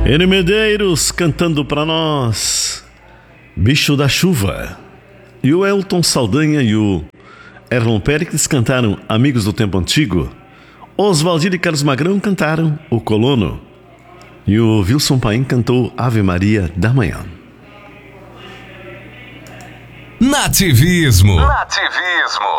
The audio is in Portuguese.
Eni Medeiros cantando pra nós Bicho da Chuva. E o Elton Saldanha e o Erlon Pericles cantaram Amigos do Tempo Antigo. Oswaldinho e Carlos Magrão cantaram O Colono. E o Wilson Paim cantou Ave Maria da Manhã. Nativismo.